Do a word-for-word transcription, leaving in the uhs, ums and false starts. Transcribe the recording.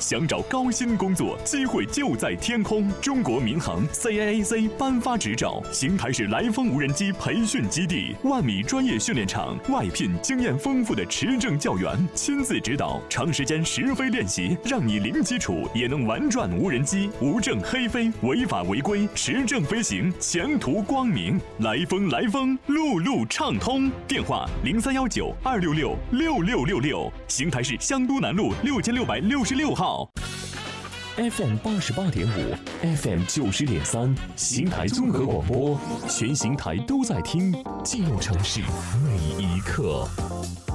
想找高薪工作，机会就在天空。中国民航 C A A C 颁发执照，邢台市来风无人机培训基地，万米专业训练场外聘经验丰富的持证教员，亲自指导，长时间实飞练习，让你零基础也能玩转无人机，无证黑飞，违法违规，持证飞行，前途光明。来风来风，路路畅通。电话零三幺九二六六六六六六，邢台市香都南路六千六百六十六号。F M 八十八点五 ，F M 九十点三，邢台综合广播，全邢台都在听，记录城市每一刻。